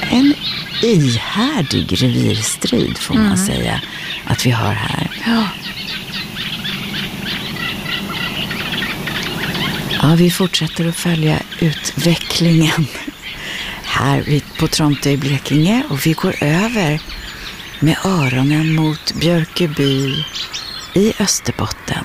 en ihärdig revirstrid får man säga att vi har här. Ja. Ja, vi fortsätter att följa utvecklingen här på Tromtö i Blekinge och vi går över med öronen mot Björköby i Österbotten.